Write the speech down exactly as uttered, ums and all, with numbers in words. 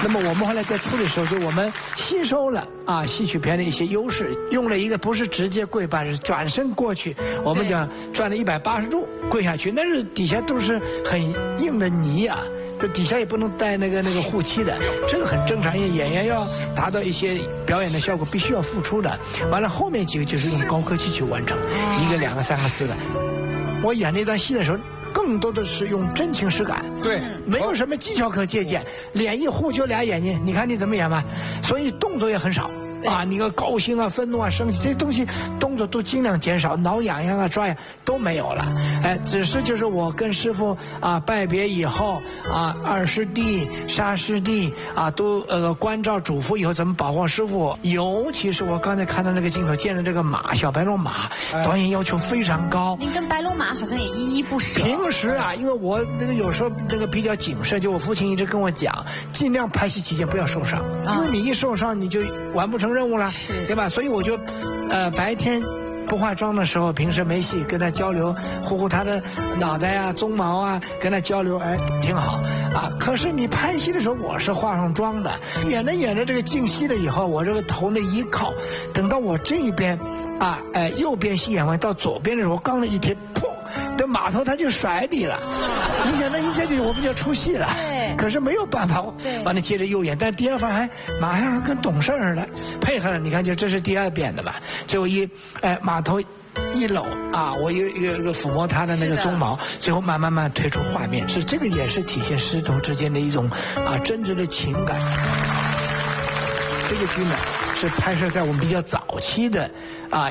那么我们后来在处理的时候，就我们吸收了啊戏曲片的一些优势，用了一个不是直接跪拜，是转身过去，我们讲转了一百八十度跪下去，那是底下都是很硬的泥啊。这底下也不能带那个那个护膝的，这个很正常，因为演员要达到一些表演的效果，必须要付出的。完了后面几个就是用高科技去完成，一个、两个、三个、四个。我演那段戏的时候，更多的是用真情实感， 对， 没有什么技巧可借鉴，脸一糊就俩眼睛，你看你怎么演吧，所以动作也很少。啊，你个高兴啊、愤怒啊、生气这些东西，动作都尽量减少，挠痒痒啊、抓痒都没有了。哎，只是就是我跟师傅啊拜别以后啊，二师弟、沙师弟啊都呃关照嘱咐以后怎么保护师傅。尤其是我刚才看到那个镜头，见了这个马小白龙马，导演要求非常高。 您跟白龙马好像也依依不舍。 平时啊，因为我那个有时候那个比较谨慎，就我父亲一直跟我讲，尽量拍戏期间不要受伤，因为你一受伤你就完不成任务了， 是， 对吧？所以我就，呃，白天不化妆的时候，平时没戏跟他交流，护护他的脑袋啊、鬃毛啊，跟他交流，哎，挺好啊。可是你拍戏的时候，我是化上妆的，演着演着这个静息了以后，我这个头那一靠，等到我这边啊，哎，右边戏演完到左边的时候，刚那一贴，砰！这马头他就甩你了，你想那一下就我们就出戏了， 对， 可是没有办法，完了接着又演，但第二番还马上跟懂事似的配合了，你看就这是第二遍的嘛，最后一哎马头一搂啊，我又又又抚摸他的那个鬃毛，最后慢慢慢推出画面，是这个也是体现师徒之间的一种啊真挚的情感。这个剧呢是拍摄在我们比较早期的啊